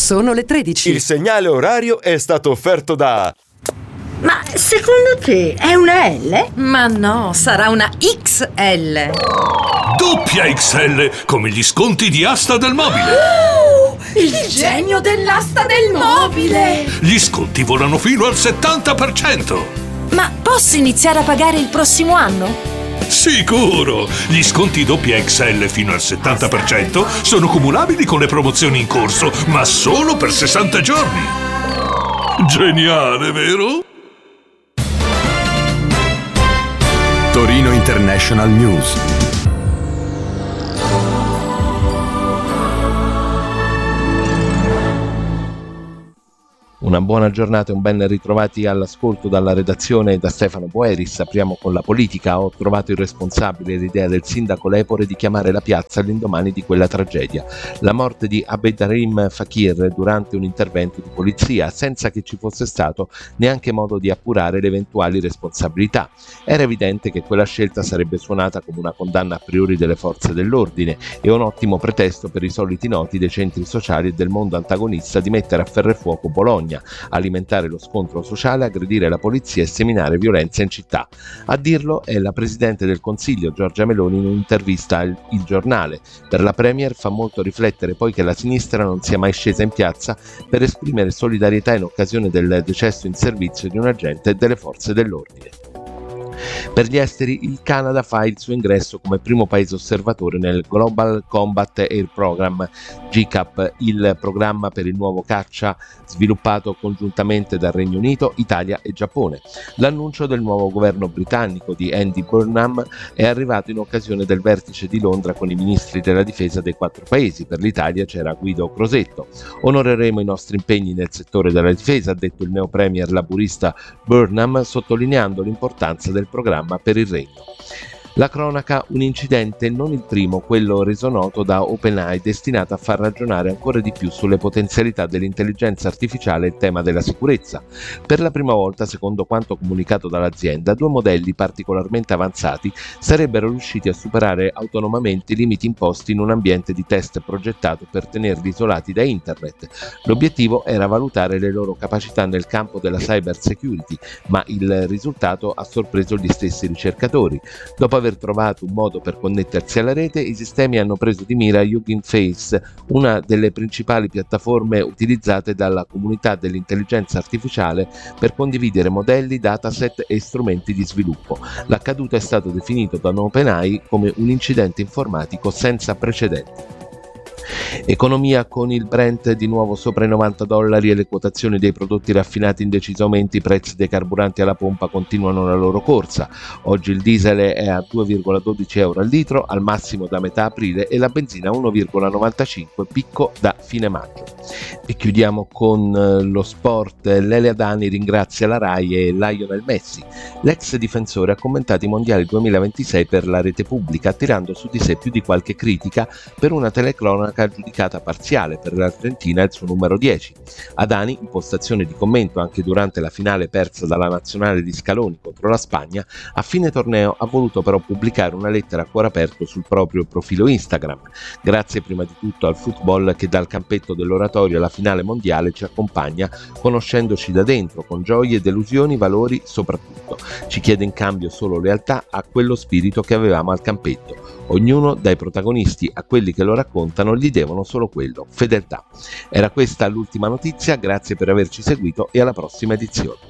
Sono le 13. Il segnale orario è stato offerto da... Ma secondo te è una L? Ma no, sarà una XL. Doppia XL, come gli sconti di Asta del Mobile. Il genio dell'asta del mobile! Gli sconti volano fino al 70%. Ma posso iniziare a pagare il prossimo anno? Sicuro! Gli sconti doppia XL fino al 70% sono cumulabili con le promozioni in corso, ma solo per 60 giorni. Geniale, vero? Torino International News. Una buona giornata e un ben ritrovati all'ascolto dalla redazione e da Stefano Boeris. Apriamo con la politica. Ho trovato irresponsabile l'idea del sindaco Lepore di chiamare la piazza all'indomani di quella tragedia. La morte di Abdelrahim Fakir durante un intervento di polizia, senza che ci fosse stato neanche modo di appurare le eventuali responsabilità. Era evidente che quella scelta sarebbe suonata come una condanna a priori delle forze dell'ordine e un ottimo pretesto per i soliti noti dei centri sociali e del mondo antagonista di mettere a ferro e fuoco Bologna, alimentare lo scontro sociale, aggredire la polizia e seminare violenza in città. A dirlo è la Presidente del Consiglio Giorgia Meloni in un'intervista al Il Giornale. Per la Premier fa molto riflettere poi che la sinistra non sia mai scesa in piazza per esprimere solidarietà in occasione del decesso in servizio di un agente delle forze dell'ordine. Per gli esteri, il Canada fa il suo ingresso come primo paese osservatore nel Global Combat Air Program, GCAP, il programma per il nuovo caccia sviluppato congiuntamente dal Regno Unito, Italia e Giappone. L'annuncio del nuovo governo britannico di Andy Burnham è arrivato in occasione del vertice di Londra con i ministri della difesa dei 4 paesi. Per l'Italia c'era Guido Crosetto. Onoreremo i nostri impegni nel settore della difesa, ha detto il neo premier laburista Burnham, sottolineando l'importanza del programma per il Regno. La cronaca, un incidente, non il primo, quello reso noto da OpenAI, destinato a far ragionare ancora di più sulle potenzialità dell'intelligenza artificiale e il tema della sicurezza. Per la prima volta, secondo quanto comunicato dall'azienda, 2 modelli particolarmente avanzati sarebbero riusciti a superare autonomamente i limiti imposti in un ambiente di test progettato per tenerli isolati da internet. L'obiettivo era valutare le loro capacità nel campo della cyber security, ma il risultato ha sorpreso gli stessi ricercatori. Dopo aver trovato un modo per connettersi alla rete, i sistemi hanno preso di mira Hugging Face, una delle principali piattaforme utilizzate dalla comunità dell'intelligenza artificiale per condividere modelli, dataset e strumenti di sviluppo. L'accaduto è stato definito da OpenAI come un incidente informatico senza precedenti. Economia, con il Brent di nuovo sopra i $90 e le quotazioni dei prodotti raffinati in deciso aumento, i prezzi dei carburanti alla pompa continuano la loro corsa. Oggi il diesel è a 2,12 euro al litro, al massimo da metà aprile, e la benzina a 1,95, picco da fine maggio. E chiudiamo con lo sport. Lele Adani ringrazia la Rai e Lionel Messi. L'ex difensore ha commentato i mondiali 2026 per la rete pubblica, attirando su di sé più di qualche critica per una telecronaca giudicata parziale per l'Argentina e il suo numero 10. Adani, in postazione di commento anche durante la finale persa dalla nazionale di Scaloni contro la Spagna, a fine torneo ha voluto però pubblicare una lettera a cuore aperto sul proprio profilo Instagram. Grazie prima di tutto al football che dal campetto dell'oratorio alla finale mondiale ci accompagna, conoscendoci da dentro, con gioie, delusioni, valori soprattutto. Ci chiede in cambio solo lealtà a quello spirito che avevamo al campetto. Ognuno, dai protagonisti a quelli che lo raccontano, gli devono solo quello, fedeltà. Era questa l'ultima notizia, grazie per averci seguito e alla prossima edizione.